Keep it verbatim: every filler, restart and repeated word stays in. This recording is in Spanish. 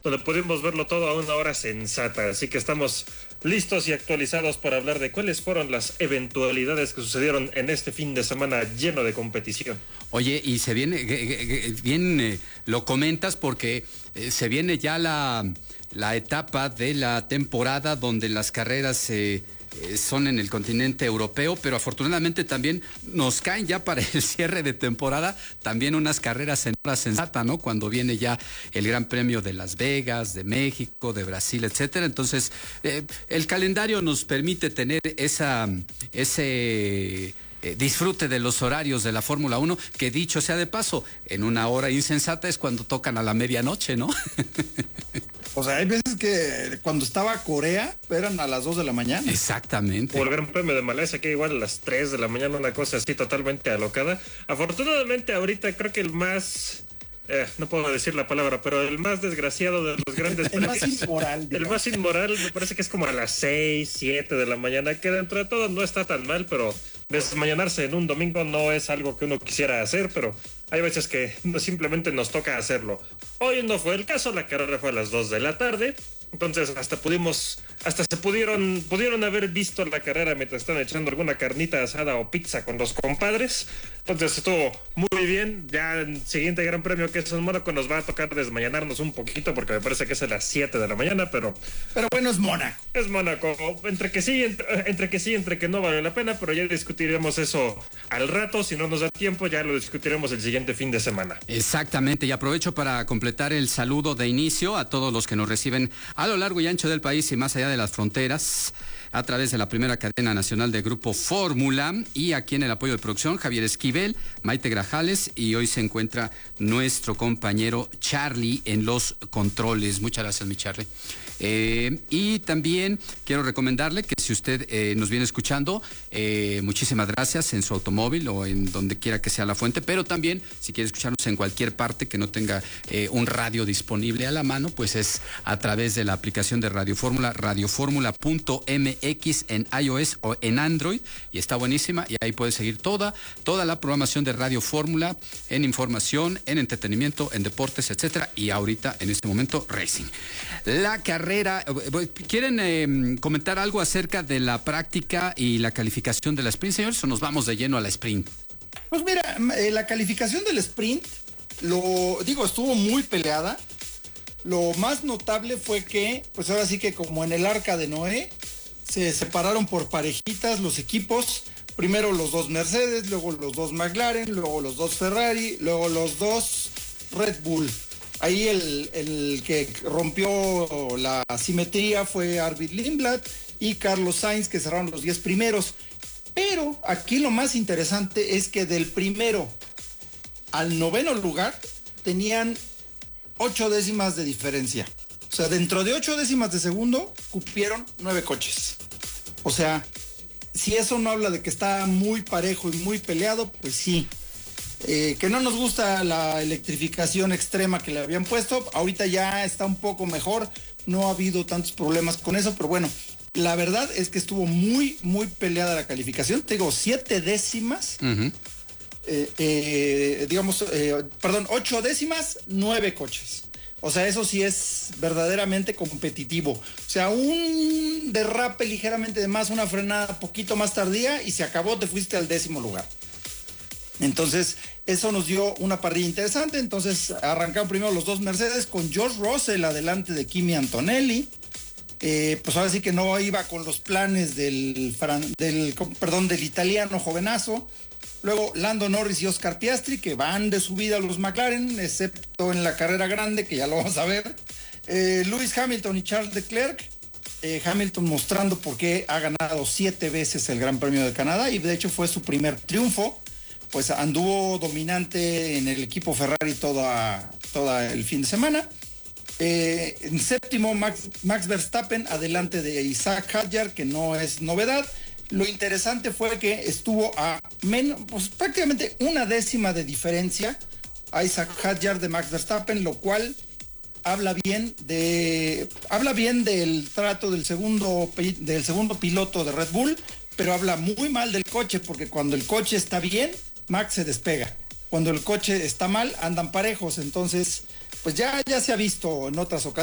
donde pudimos verlo todo a una hora sensata. Así que estamos listos y actualizados para hablar de cuáles fueron las eventualidades que sucedieron en este fin de semana lleno de competición. Oye, y se viene, bien eh, lo comentas porque eh, se viene ya la, la etapa de la temporada donde las carreras eh, eh, son en el continente europeo, pero afortunadamente también nos caen ya para el cierre de temporada también unas carreras en hora sensata, ¿no? Cuando viene ya el Gran Premio de Las Vegas, de México, de Brasil, etcétera. Entonces, eh, el calendario nos permite tener esa, ese... Eh, disfrute de los horarios de la Fórmula uno, que dicho sea de paso, en una hora insensata es cuando tocan a la medianoche, ¿no? O sea, hay veces que cuando estaba Corea eran a las dos de la mañana. Exactamente. O el Gran Premio de Malasia, que igual a las tres de la mañana, una cosa así totalmente alocada. Afortunadamente ahorita creo que el más... Eh, no puedo decir la palabra, pero el más desgraciado de los grandes el premios, más inmoral. El más inmoral me parece que es como a las seis, siete de la mañana, que dentro de todo no está tan mal, pero desmañanarse en un domingo no es algo que uno quisiera hacer, pero hay veces que simplemente nos toca hacerlo. Hoy no fue el caso, la carrera fue a las dos de la tarde, entonces hasta pudimos, hasta se pudieron, pudieron haber visto la carrera mientras están echando alguna carnita asada o pizza con los compadres. Entonces estuvo muy bien. Ya el siguiente Gran Premio, que es en Mónaco, nos va a tocar desmañanarnos un poquito porque me parece que es a las siete de la mañana, pero... Pero bueno, es Mónaco. Es Mónaco. Entre que sí, entre, entre que sí, entre que no vale la pena, pero ya discutiremos eso al rato. Si no nos da tiempo, ya lo discutiremos el siguiente fin de semana. Exactamente. Y aprovecho para completar el saludo de inicio a todos los que nos reciben a lo largo y ancho del país y más allá de las fronteras, a través de la primera cadena nacional de Grupo Fórmula, y aquí en el apoyo de producción, Javier Esquivel, Maite Grajales, y hoy se encuentra nuestro compañero Charlie en los controles. Muchas gracias, mi Charlie. Eh, y también quiero recomendarle que si usted eh, nos viene escuchando, eh, muchísimas gracias en su automóvil o en donde quiera que sea la fuente, pero también si quiere escucharnos en cualquier parte que no tenga eh, un radio disponible a la mano, pues es a través de la aplicación de Radio Fórmula, radioformula punto m x en iOS o en Android, y está buenísima, y ahí puede seguir toda, toda la programación de Radio Fórmula en información, en entretenimiento, en deportes, etcétera, y ahorita en este momento racing. La carrera, ¿quieren eh, comentar algo acerca de la práctica y la calificación de la sprint, señores, o nos vamos de lleno a la sprint? Pues mira, eh, la calificación del sprint, lo digo, estuvo muy peleada. Lo más notable fue que, pues ahora sí que como en el Arca de Noé, se separaron por parejitas los equipos. Primero los dos Mercedes, luego los dos McLaren, luego los dos Ferrari, luego los dos Red Bull. Ahí el, el que rompió la simetría fue Arvid Lindblad y Carlos Sainz, que cerraron los diez primeros. Pero aquí lo más interesante es que del primero al noveno lugar tenían ocho décimas de diferencia. O sea, dentro de ocho décimas de segundo cupieron nueve coches. O sea, si eso no habla de que está muy parejo y muy peleado, pues sí. Eh, que no nos gusta la electrificación extrema que le habían puesto. Ahorita ya está un poco mejor. No ha habido tantos problemas con eso, pero bueno, la verdad es que estuvo muy, muy peleada la calificación. Tengo siete décimas. Uh-huh. Eh, eh, digamos, eh, perdón, ocho décimas, nueve coches. O sea, eso sí es verdaderamente competitivo. O sea, un derrape ligeramente de más, una frenada poquito más tardía y se acabó, te fuiste al décimo lugar. Entonces, eso nos dio una parrilla interesante. Entonces, arrancaron primero los dos Mercedes con George Russell adelante de Kimi Antonelli. Eh, pues ahora sí que no iba con los planes del, del, perdón, del italiano jovenazo. Luego Lando Norris y Oscar Piastri, que van de subida a los McLaren, excepto en la carrera grande, que ya lo vamos a ver. Eh, Lewis Hamilton y Charles Leclerc. Eh, Hamilton mostrando por qué ha ganado siete veces el Gran Premio de Canadá, y de hecho fue su primer triunfo. Pues anduvo dominante en el equipo Ferrari toda, toda el fin de semana. Eh, en séptimo, Max, Max Verstappen, adelante de Isaac Hadjar, que no es novedad. Lo interesante fue que estuvo a menos, pues prácticamente una décima de diferencia a Isaac Hadjar de Max Verstappen, lo cual habla bien de, habla bien del trato del segundo, del segundo piloto de Red Bull, pero habla muy mal del coche, porque cuando el coche está bien, Max se despega. Cuando el coche está mal, andan parejos. Entonces, pues ya, ya se ha visto en otras ocasiones.